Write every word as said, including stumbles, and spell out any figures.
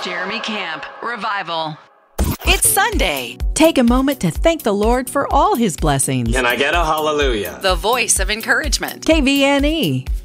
Jeremy Camp, Revival. It's Sunday. Take a moment to thank the Lord for all His blessings. Can I get a hallelujah? The voice of encouragement. K V N E,